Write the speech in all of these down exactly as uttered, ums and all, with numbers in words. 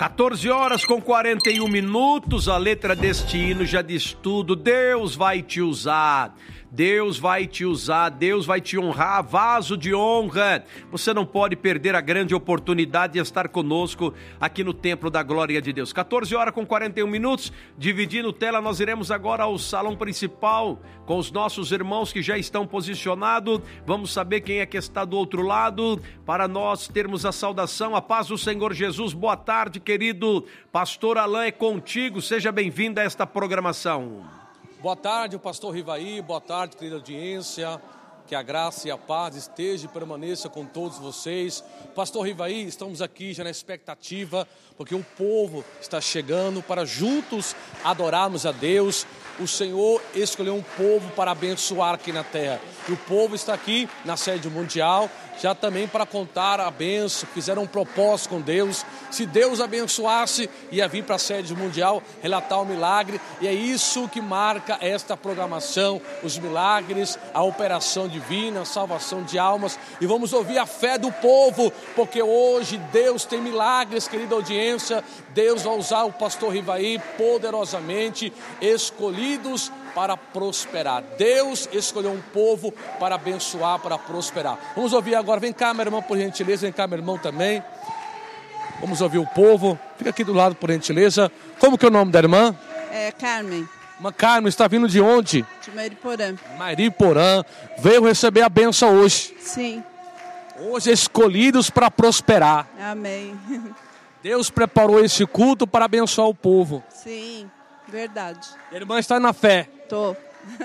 quatorze horas com quarenta e um minutos, a letra deste hino já diz tudo. Deus vai te usar, Deus vai te usar, Deus vai te honrar, vaso de honra. Você não pode perder a grande oportunidade de estar conosco aqui no Templo da Glória de Deus. quatorze horas com quarenta e um minutos, dividindo tela, nós iremos agora ao salão principal com os nossos irmãos que já estão posicionados. Vamos saber quem é que está do outro lado, para nós termos a saudação, a paz do Senhor Jesus. Boa tarde, querido pastor Alain, é contigo, seja bem-vindo a esta programação. Boa tarde, o pastor Rivaí, boa tarde, querida audiência, que a graça e a paz esteja e permaneça com todos vocês. Pastor Rivaí, estamos aqui já na expectativa, porque o povo está chegando para juntos adorarmos a Deus. O Senhor escolheu um povo para abençoar aqui na terra. E o povo está aqui na sede mundial, já também para contar a bênção, fizeram um propósito com Deus. Se Deus abençoasse, ia vir para a sede mundial relatar o milagre. E é isso que marca esta programação, os milagres, a operação divina, a salvação de almas. E vamos ouvir a fé do povo, porque hoje Deus tem milagres, querida audiência. Deus vai usar o pastor Rivaí poderosamente, escolhidos para prosperar. Deus escolheu um povo para abençoar, para prosperar. Vamos ouvir agora, vem cá, minha irmã, por gentileza, vem cá, meu irmão também. Vamos ouvir o povo, fica aqui do lado, por gentileza. Como que é o nome da irmã? É Carmen. Irmã Carmen, está vindo de onde? De Mariporã. Mariporã, veio receber a bênção hoje. Sim. Hoje escolhidos para prosperar. Amém. Deus preparou esse culto para abençoar o povo. Sim, verdade. A irmã está na fé. Tô.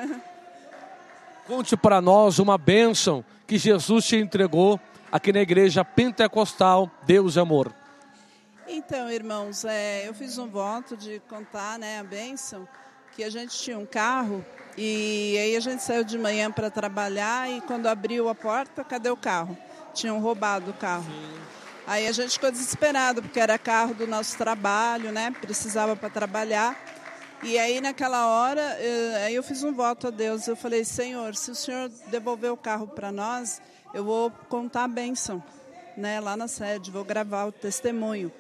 Conte para nós uma bênção que Jesus te entregou aqui na igreja pentecostal Deus é Amor. Então, irmãos, é, eu fiz um voto de contar, né, a bênção, que a gente tinha um carro e aí a gente saiu de manhã para trabalhar e quando abriu a porta, cadê o carro? Tinham roubado o carro. Sim. Aí a gente ficou desesperado porque era carro do nosso trabalho, né, precisava para trabalhar. E aí, naquela hora, eu, aí eu fiz um voto a Deus. Eu falei, Senhor, se o Senhor devolver o carro para nós, eu vou contar a bênção, né, lá na sede, vou gravar o testemunho.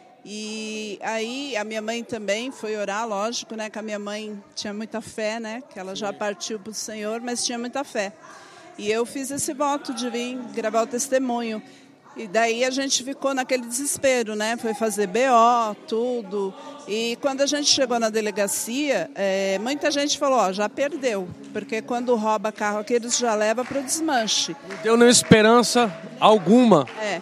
E aí, a minha mãe também foi orar, lógico, né, que a minha mãe tinha muita fé, né, que ela já partiu para o Senhor, mas tinha muita fé. E eu fiz esse voto de vir gravar o testemunho. E daí a gente ficou naquele desespero, né? Foi fazer B O, tudo. E quando a gente chegou na delegacia, é, muita gente falou, ó, já perdeu. Porque quando rouba carro aqui, eles já levam para o desmanche. Não deu nem esperança alguma. É.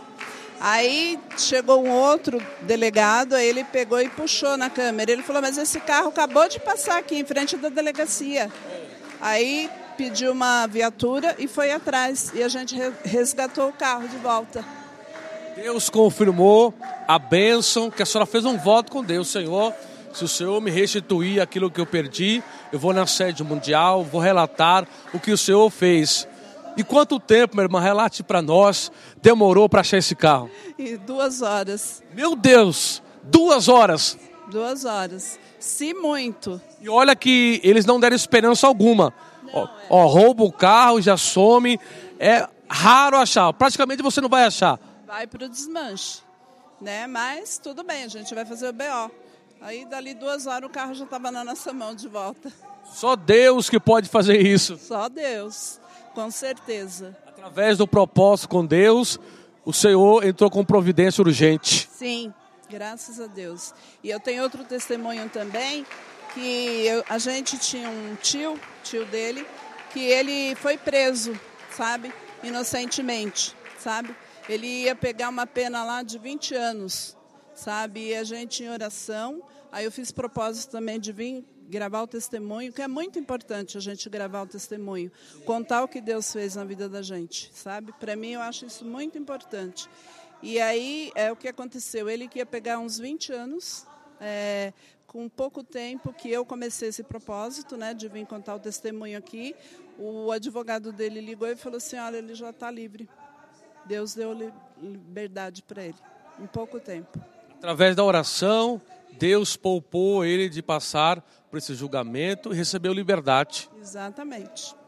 Aí chegou um outro delegado, aí ele pegou e puxou na câmera. Ele falou, mas esse carro acabou de passar aqui em frente da delegacia. Aí pediu uma viatura e foi atrás. E a gente resgatou o carro de volta. Deus confirmou a bênção, que a senhora fez um voto com Deus. Senhor, se o Senhor me restituir aquilo que eu perdi, eu vou na sede mundial, vou relatar o que o Senhor fez. E quanto tempo, minha irmã, relate para nós, demorou para achar esse carro? E duas horas. Meu Deus, duas horas. Duas horas, se muito. E olha que eles não deram esperança alguma. Não, ó, é. ó, rouba o carro, já some, é raro achar, praticamente você não vai achar. Vai para o desmanche, né? Mas tudo bem, a gente vai fazer o B O. Aí dali duas horas o carro já estava na nossa mão de volta. Só Deus que pode fazer isso. Só Deus, com certeza. Através do propósito com Deus, o Senhor entrou com providência urgente. Sim, graças a Deus. E eu tenho outro testemunho também, que eu, a gente tinha um tio, tio dele, que ele foi preso, sabe? Inocentemente, sabe? Ele ia pegar uma pena lá de vinte anos, sabe? E a gente em oração, aí eu fiz propósito também de vir gravar o testemunho, que é muito importante a gente gravar o testemunho, contar o que Deus fez na vida da gente, sabe? Para mim eu acho isso muito importante. E aí é o que aconteceu, ele que ia pegar uns vinte anos, é, com pouco tempo que eu comecei esse propósito, né, de vir contar o testemunho aqui, o advogado dele ligou e falou assim, olha, ele já está livre. Deus deu liberdade para ele, em pouco tempo. Através da oração, Deus poupou ele de passar por esse julgamento e recebeu liberdade. Exatamente.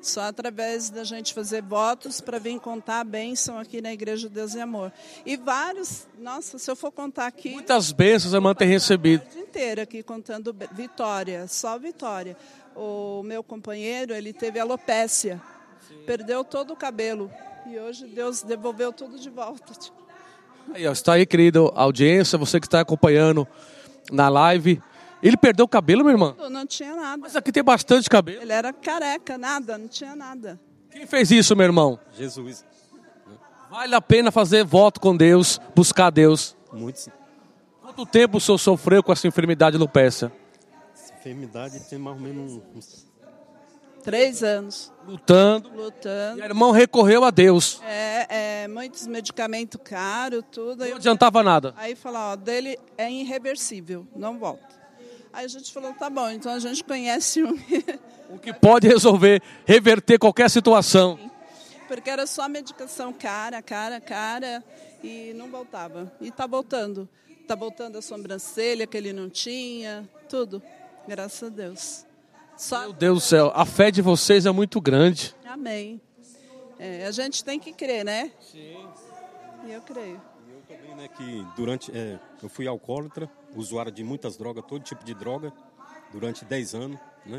Só através da gente fazer votos para vir contar a bênção aqui na Igreja Deus e Amor. E vários, nossa, se eu for contar aqui... Muitas bênçãos a irmã tem recebido. A tarde inteira aqui contando vitória, só vitória. O meu companheiro, ele teve alopécia, Sim. perdeu todo o cabelo. E hoje Deus devolveu tudo de volta. Aí, ó, está aí, querido, audiência, você que está acompanhando na live. Ele perdeu o cabelo, minha irmã? Não tinha nada. Mas aqui tem bastante cabelo. Ele era careca, nada, não tinha nada. Quem fez isso, meu irmão? Jesus. Vale a pena fazer voto com Deus, buscar Deus? Muito. Quanto tempo o senhor sofreu com essa enfermidade alopécia? Essa enfermidade tem mais ou menos uns... Três anos. Lutando. Lutando. E o irmão recorreu a Deus. É, é muitos medicamentos caros, tudo. Não eu... adiantava nada. Aí falou, ó, dele é irreversível, não volta. Aí a gente falou, tá bom, então a gente conhece um... O que pode resolver, reverter qualquer situação. Porque era só medicação cara, cara, cara, e não voltava. E tá voltando. Tá voltando a sobrancelha que ele não tinha, tudo. Graças a Deus. Só... Meu Deus do céu, a fé de vocês é muito grande. Amém. É, a gente tem que crer, né? Sim. E eu creio. E eu também, né, que durante... É, eu fui alcoólatra, usuário de muitas drogas, todo tipo de droga, durante dez anos, né?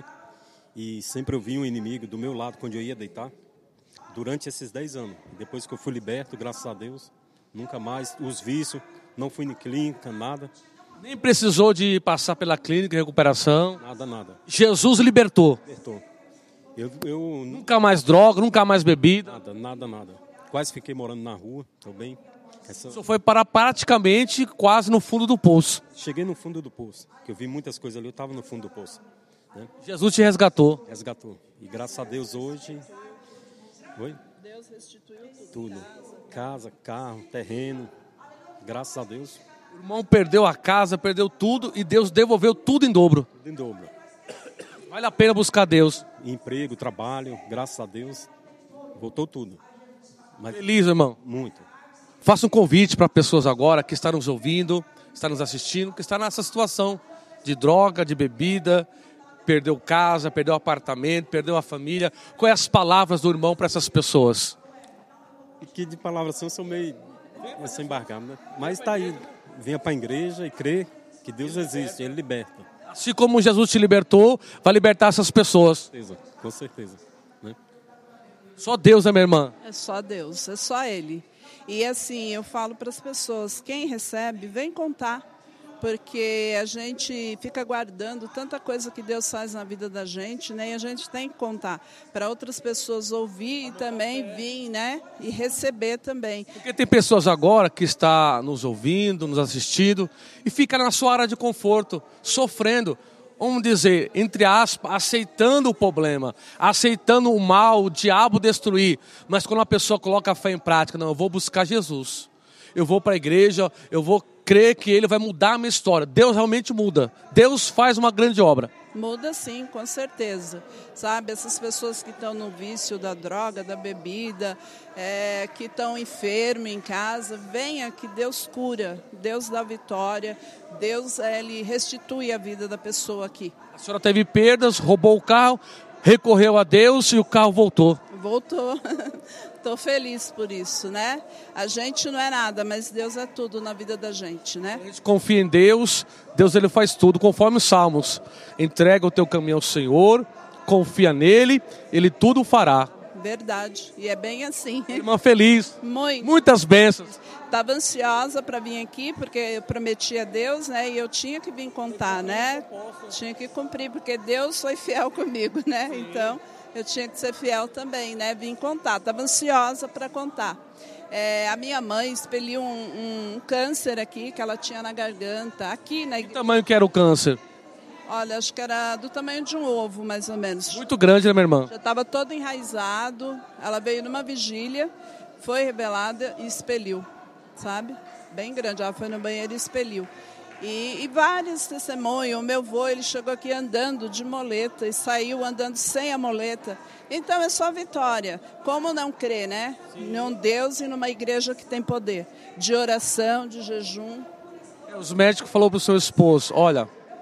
E sempre eu vi um inimigo do meu lado quando eu ia deitar. Durante esses dez anos. Depois que eu fui liberto, graças a Deus, nunca mais os vícios, não fui em clínica, nada. Nem precisou de passar pela clínica de recuperação. Nada, nada. Jesus libertou. Libertou. Eu, eu... Nunca mais droga, nunca mais bebida. Nada, nada, nada. Quase fiquei morando na rua, também. Essa... Só foi parar praticamente quase no fundo do poço. Cheguei no fundo do poço, que eu vi muitas coisas ali, eu estava no fundo do poço. Né? Jesus te resgatou. Resgatou. E graças a Deus hoje... Oi? Deus restituiu tudo. Tudo. Casa, carro, terreno. Graças a Deus. O irmão perdeu a casa, perdeu tudo e Deus devolveu tudo em dobro. Tudo em dobro. Vale a pena buscar Deus. Emprego, trabalho, graças a Deus. Voltou tudo. Mas Feliz, irmão. muito. Faça um convite para pessoas agora que estão nos ouvindo, estão nos assistindo, que estão nessa situação de droga, de bebida, perdeu casa, perdeu apartamento, perdeu a família. Quais as palavras do irmão para essas pessoas? E que de palavras assim eu sou meio sem embargado, né? Mas está aí. Venha para a igreja e crê que Deus existe, Ele liberta. Assim como Jesus te libertou, vai libertar essas pessoas. Com certeza, com certeza. Né? Só Deus, né, minha irmã? É só Deus, é só Ele. E assim, eu falo para as pessoas, quem recebe, vem contar. Porque a gente fica guardando tanta coisa que Deus faz na vida da gente, né? E a gente tem que contar para outras pessoas ouvir e também vir, né? E receber também. Porque tem pessoas agora que estão nos ouvindo, nos assistindo e fica na sua área de conforto, sofrendo. Vamos dizer, entre aspas, aceitando o problema, aceitando o mal, o diabo destruir. Mas quando a pessoa coloca a fé em prática, não, eu vou buscar Jesus. Eu vou para a igreja, eu vou crer que Ele vai mudar a minha história. Deus realmente muda. Deus faz uma grande obra. Muda sim, com certeza. Sabe, essas pessoas que estão no vício da droga, da bebida, é, que estão enfermos em casa, venha que Deus cura, Deus dá vitória, Deus é, Ele restitui a vida da pessoa aqui. A senhora teve perdas, roubou o carro, recorreu a Deus e o carro voltou. Voltou. Estou feliz por isso, né? A gente não é nada, mas Deus é tudo na vida da gente, né? A gente confia em Deus, Deus Ele faz tudo, conforme os Salmos. Entrega o teu caminho ao Senhor, confia nele, Ele tudo fará. Verdade, e é bem assim. Irmã feliz, Muito. Muitas bênçãos. Estava ansiosa para vir aqui, porque eu prometi a Deus, né? E eu tinha que vir contar, né? Tinha que cumprir, porque Deus foi fiel comigo, né? Então... eu tinha que ser fiel também, né? Vim contar, estava ansiosa para contar. É, a minha mãe expeliu um, um câncer aqui, que ela tinha na garganta, aqui na igreja. Que tamanho que era o câncer? Olha, acho que era do tamanho de um ovo, mais ou menos. Muito grande, né, minha irmã? Já estava todo enraizado, ela veio numa vigília, foi revelada e expeliu, sabe? Bem grande, ela foi no banheiro e expeliu. E, e vários testemunhos, o meu avô, ele chegou aqui andando de moleta e saiu andando sem a moleta. Então é só vitória. Como não crer, né? Num Deus e numa igreja que tem poder. De oração, de jejum. Os médicos falaram para o seu esposo, olha,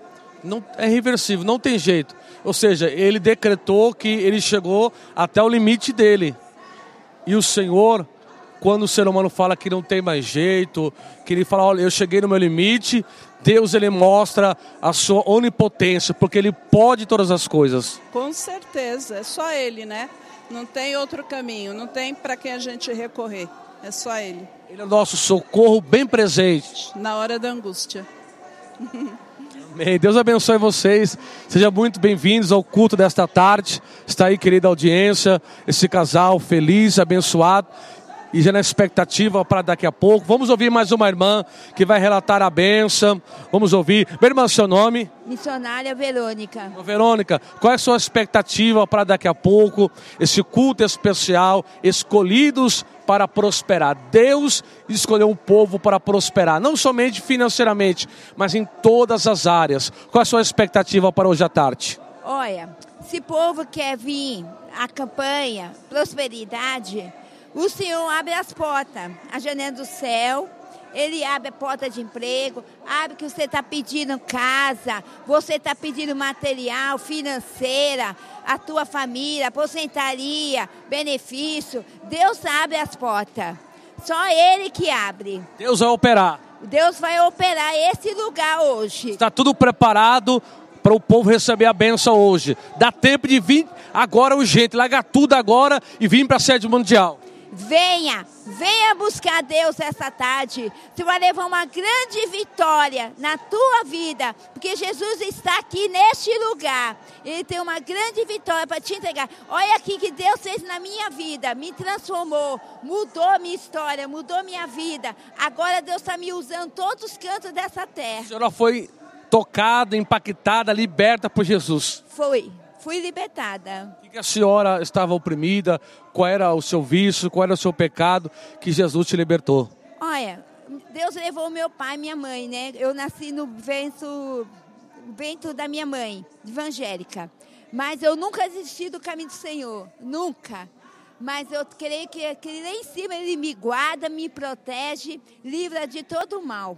Não, é irreversível, não tem jeito. Ou seja, ele decretou que ele chegou até o limite dele. E o Senhor, quando o ser humano fala que não tem mais jeito, que ele fala, olha, eu cheguei no meu limite, Deus, ele mostra a sua onipotência, porque ele pode todas as coisas. Com certeza, é só ele, né? Não tem outro caminho, não tem para quem a gente recorrer, é só ele. Ele é o nosso socorro bem presente. Na hora da angústia. Amém. Deus abençoe vocês. Sejam muito bem-vindos ao culto desta tarde. Está aí, querida audiência, esse casal feliz, abençoado. E já na expectativa para daqui a pouco. Vamos ouvir mais uma irmã que vai relatar a bênção. Vamos ouvir. Minha irmã, seu nome? Missionária Verônica. Verônica, qual é a sua expectativa para daqui a pouco? Esse culto especial, escolhidos para prosperar. Deus escolheu um povo para prosperar, não somente financeiramente, mas em todas as áreas. Qual é a sua expectativa para hoje à tarde? Olha, se o povo quer vir à campanha prosperidade, o Senhor abre as portas, a janela do céu. Ele abre a porta de emprego, abre que você está pedindo casa, você está pedindo material, financeira, a tua família, aposentaria, benefício. Deus abre as portas. Só Ele que abre. Deus vai operar. Deus vai operar esse lugar hoje. Está tudo preparado para o povo receber a bênção hoje. Dá tempo de vir agora urgente, largar tudo agora e vir para a sede mundial. Venha, venha buscar Deus essa tarde. Você vai levar uma grande vitória na tua vida, porque Jesus está aqui neste lugar. Ele tem uma grande vitória para te entregar. Olha aqui que Deus fez na minha vida, me transformou, mudou minha história, mudou minha vida. Agora Deus está me usando em todos os cantos dessa terra. A senhora foi tocada, impactada, liberta por Jesus. Foi. Fui libertada. O que a senhora estava oprimida? Qual era o seu vício? Qual era o seu pecado que Jesus te libertou? Olha, Deus levou meu pai e minha mãe, né? Eu nasci no ventre, ventre da minha mãe, evangélica. Mas eu nunca desisti do caminho do Senhor. Nunca. Mas eu creio que, que lá em cima Ele me guarda, me protege, livra de todo o mal.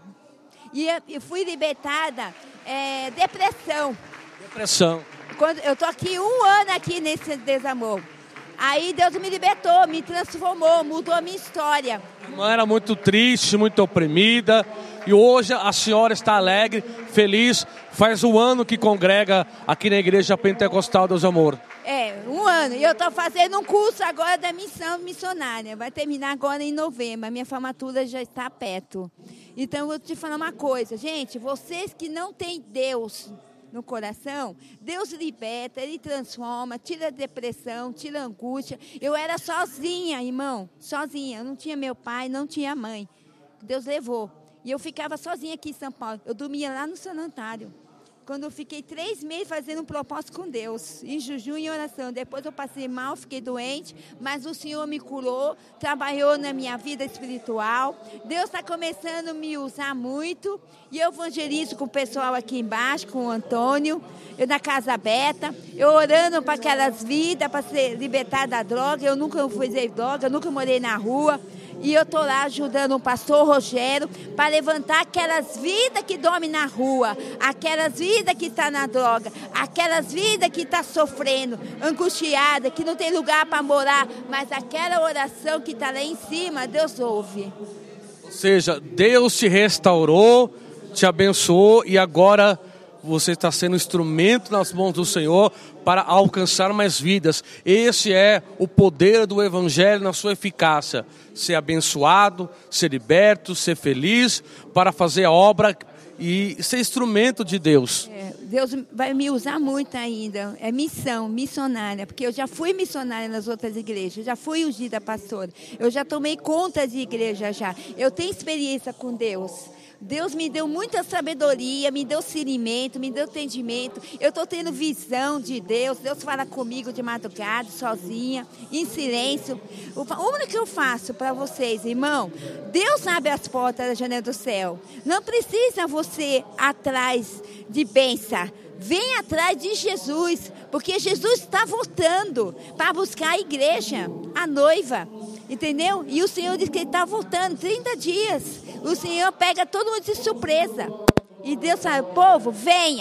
E eu fui libertada, é, depressão. Depressão. Quando eu tô aqui um ano aqui nesse desamor. Aí Deus me libertou, me transformou, mudou a minha história. A irmã era muito triste, muito oprimida. E hoje a senhora está alegre, feliz. Faz um ano que congrega aqui na Igreja Pentecostal Deus Amor. É, um ano. E eu estou fazendo um curso agora da missão missionária. Vai terminar agora em novembro. A minha formatura já está perto. Então eu vou te falar uma coisa. Gente, vocês que não têm Deus no coração, Deus liberta, Ele transforma, tira a depressão, tira a angústia. Eu era sozinha, irmão, sozinha. Eu não tinha meu pai, não tinha mãe. Deus levou. E eu ficava sozinha aqui em São Paulo. Eu dormia lá no sanatário. Quando eu fiquei três meses fazendo um propósito com Deus, em jejum e oração. Depois eu passei mal, fiquei doente, mas o Senhor me curou, trabalhou na minha vida espiritual. Deus está começando a me usar muito. E eu evangelizo com o pessoal aqui embaixo, com o Antônio, eu na Casa Aberta, eu orando para aquelas vidas, para ser libertada da droga. Eu nunca fui droga, eu nunca morei na rua. E eu estou lá ajudando o pastor Rogério para levantar aquelas vidas que dormem na rua, aquelas vidas que estão na droga, aquelas vidas que estão sofrendo, angustiada, que não tem lugar para morar, mas aquela oração que está lá em cima, Deus ouve. Ou seja, Deus te restaurou, te abençoou e agora você está sendo instrumento nas mãos do Senhor para alcançar mais vidas. Esse é o poder do Evangelho na sua eficácia. Ser abençoado, ser liberto, ser feliz para fazer a obra e ser instrumento de Deus. É, Deus vai me usar muito ainda. É missão, missionária, porque eu já fui missionária nas outras igrejas, já fui ungida pastora, eu já tomei conta de igreja já. Eu tenho experiência com Deus. Deus me deu muita sabedoria, me deu discernimento, me deu entendimento. Eu estou tendo visão de Deus. Deus fala comigo de madrugada, sozinha, em silêncio. O único que eu faço para vocês, irmão, Deus abre as portas da janela do céu. Não precisa você atrás de bênção. Vem atrás de Jesus, porque Jesus está voltando para buscar a igreja, a noiva, entendeu? E o Senhor diz que Ele está voltando, trinta dias. O Senhor pega todo mundo de surpresa. E Deus fala, povo, venha,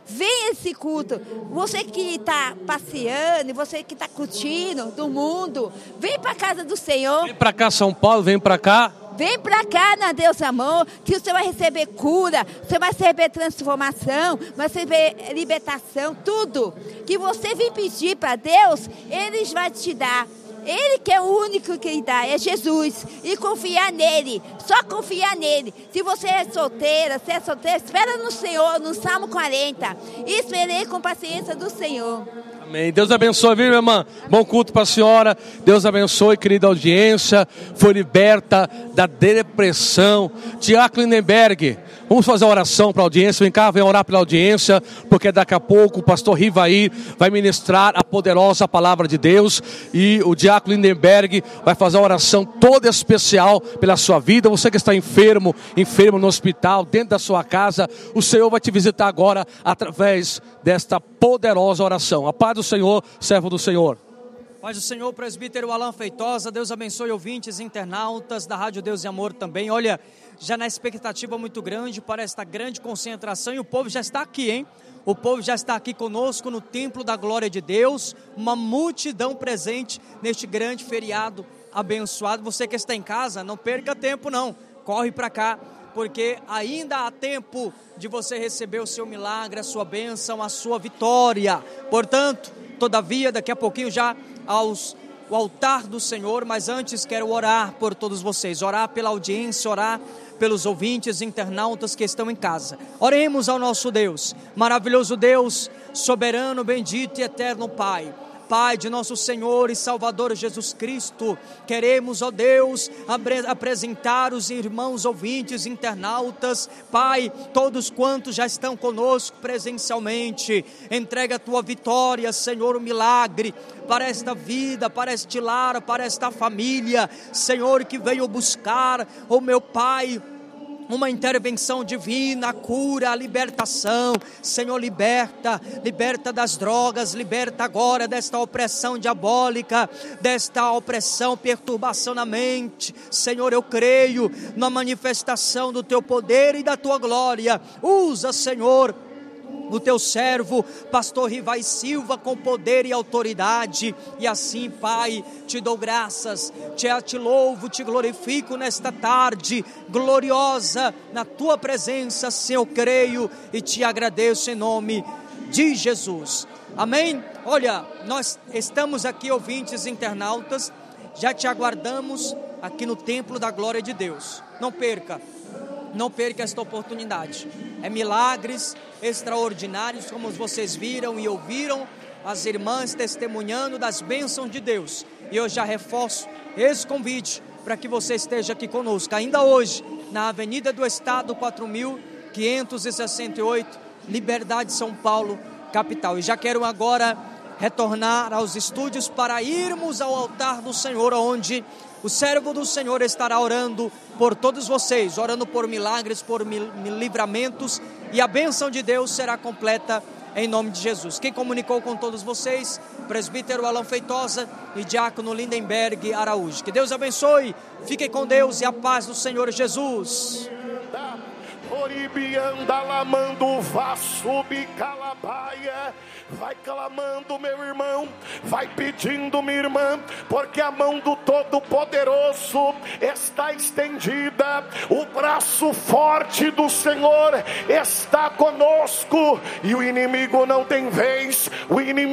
Vem esse culto. Você que está passeando, você que está curtindo do mundo, vem para a casa do Senhor. Vem para cá, São Paulo, vem para cá. Vem pra cá, na Deus Amor, que você vai receber cura, você vai receber transformação, vai receber libertação, tudo. Que você vem pedir para Deus, Ele vai te dar. Ele que é o único que dá, é Jesus. E confiar nele, só confiar nele. Se você é solteira, se é solteira, espera no Senhor, no Salmo quarenta. E esperei com paciência do Senhor. Amém. Deus abençoe, viu, minha irmã? Bom culto para a senhora. Deus abençoe, querida audiência. Foi liberta da depressão. Diácono Lindenberg, vamos fazer uma oração para a audiência. Vem cá, vem orar pela audiência, porque daqui a pouco o pastor Rivaí vai ministrar a poderosa palavra de Deus. E o diácono Lindenberg vai fazer uma oração toda especial pela sua vida. Você que está enfermo, enfermo no hospital, dentro da sua casa, o Senhor vai te visitar agora através desta poderosa oração. A paz do Senhor, servo do Senhor. Paz do Senhor, presbítero Alan Feitosa. Deus abençoe ouvintes, internautas da Rádio Deus e Amor também. Olha, já na expectativa muito grande para esta grande concentração, e o povo já está aqui, hein? O povo já está aqui conosco no Templo da Glória de Deus, uma multidão presente neste grande feriado abençoado. Você que está em casa, não perca tempo não, corre para cá, porque ainda há tempo de você receber o seu milagre, a sua bênção, a sua vitória. Portanto, todavia, daqui a pouquinho já aos, o altar do Senhor, mas antes quero orar por todos vocês, orar pela audiência, orar pelos ouvintes, internautas que estão em casa. Oremos ao nosso Deus, maravilhoso Deus, soberano, bendito e eterno Pai. Pai de nosso Senhor e Salvador Jesus Cristo, queremos, ó Deus, apresentar os irmãos ouvintes, internautas, Pai, todos quantos já estão conosco presencialmente. Entrega a tua vitória, Senhor, o milagre para esta vida, para este lar, para esta família, Senhor, que veio buscar, ó meu Pai, uma intervenção divina, a cura, a libertação. Senhor, liberta, liberta das drogas, liberta agora desta opressão diabólica, desta opressão, perturbação na mente. Senhor, eu creio na manifestação do teu poder e da tua glória. Usa, Senhor, o teu servo, pastor Rivaí Silva, com poder e autoridade, e assim, Pai, te dou graças, te, te louvo, te glorifico nesta tarde gloriosa, na tua presença, Senhor, creio e te agradeço em nome de Jesus, amém? Olha, nós estamos aqui, ouvintes internautas, já te aguardamos aqui no Templo da Glória de Deus, não perca, não perca esta oportunidade, é milagres extraordinários, como vocês viram e ouviram, as irmãs testemunhando das bênçãos de Deus, e eu já reforço esse convite, para que você esteja aqui conosco, ainda hoje, na Avenida do Estado, quatro mil quinhentos e sessenta e oito, Liberdade, São Paulo, capital, e já quero agora retornar aos estúdios, para irmos ao altar do Senhor, onde o servo do Senhor estará orando por todos vocês, orando por milagres, por mil, mil livramentos, e a bênção de Deus será completa em nome de Jesus. Quem comunicou com todos vocês, presbítero Alan Feitosa e diácono Lindenberg Araújo. Que Deus abençoe, fiquem com Deus e a paz do Senhor Jesus. Oribianda lamando vassubi calabaia. Vai clamando, meu irmão, vai pedindo, minha irmã, porque a mão do Todo-Poderoso está estendida, o braço forte do Senhor está conosco, e o inimigo não tem vez, o inimigo